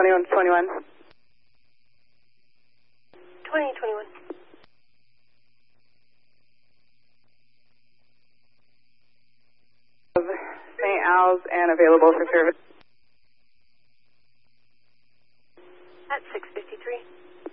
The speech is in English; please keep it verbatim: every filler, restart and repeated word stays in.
twenty-one twenty-one. twenty twenty-one. Saint Al's and available for service. At six fifty-three.